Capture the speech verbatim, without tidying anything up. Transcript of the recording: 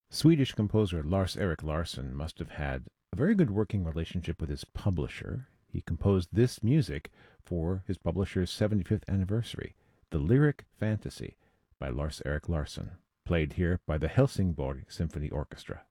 Swedish composer Lars-Erik Larsson must have had a very good working relationship with his publisher. He composed this music for his publisher's seventy-fifth anniversary, The Lyric Fantasy by Lars-Erik Larsson, played here by the Helsingborg Symphony Orchestra.